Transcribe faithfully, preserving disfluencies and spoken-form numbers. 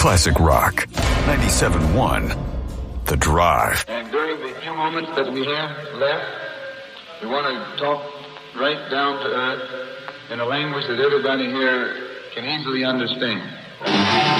Classic Rock. ninety-seven point one. The Drive. And during the few moments that we have left, we want to talk right down to earth in a language that everybody here can easily understand.